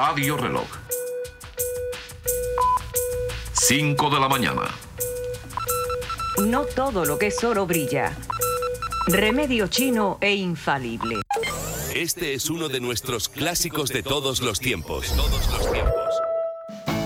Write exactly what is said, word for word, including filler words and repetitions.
Radio Reloj. cinco de la mañana. No todo lo que es oro brilla. Remedio chino e infalible. Este es uno de nuestros clásicos de todos los tiempos. Todos los tiempos.